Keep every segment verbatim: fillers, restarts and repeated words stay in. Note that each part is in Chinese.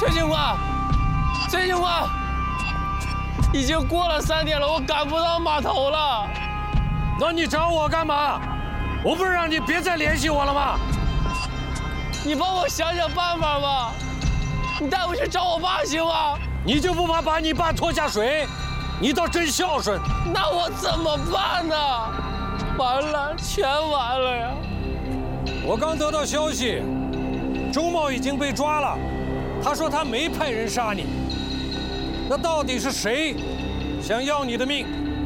崔警官，崔警官，已经过了三点了，我赶不到码头了。 那你找我干嘛？我不是让你别再联系我了吗？ 你帮我想想办法吧。你带我去找我爸行吗？ 你就不怕把你爸拖下水？你倒真孝顺。 那我怎么办呢？完了，全完了呀！ 我刚得到消息，周茂已经被抓了。他说他没派人杀你。那到底是谁想要你的命？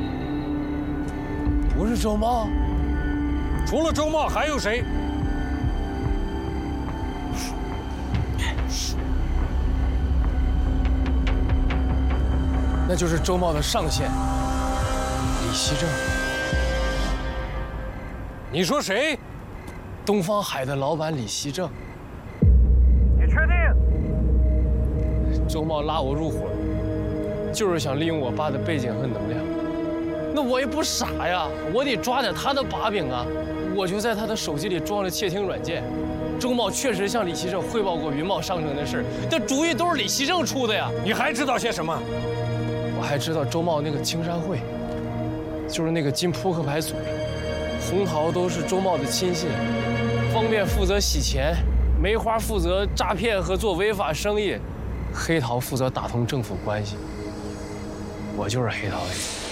不是周茂。 除了周茂还有谁？ 那就是周茂的上线李希正。 你说谁？ 东方海的老板李希正。 你确定？ 周茂拉我入伙，就是想利用我爸的背景和能量。那我也不傻呀，我得抓点他的把柄啊！我就在他的手机里装了窃听软件。周茂确实向李希正汇报过云茂商城的事，这主意都是李希正出的呀。 你还知道些什么？ 我还知道周茂那个青山会，就是那个金扑克牌组织，红桃都是周茂的亲信，方便负责洗钱，梅花负责诈骗和做违法生意，黑桃负责打通政府关系。我就是黑桃 A。